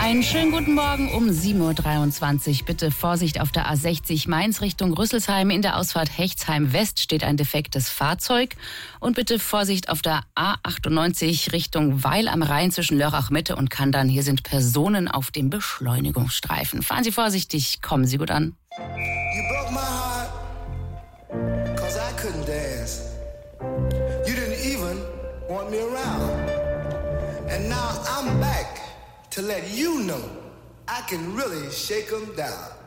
Einen schönen guten Morgen um 7.23 Uhr. Bitte Vorsicht auf der A60 Mainz Richtung Rüsselsheim. In der Ausfahrt Hechtsheim West steht ein defektes Fahrzeug. Und bitte Vorsicht auf der A98 Richtung Weil am Rhein zwischen Lörrach-Mitte und Kandern. Hier sind Personen auf dem Beschleunigungsstreifen. Fahren Sie vorsichtig, kommen Sie gut an. You broke my heart, 'cause I couldn't dance. You didn't even want me around. And now I'm back to let you know I can really shake 'em down.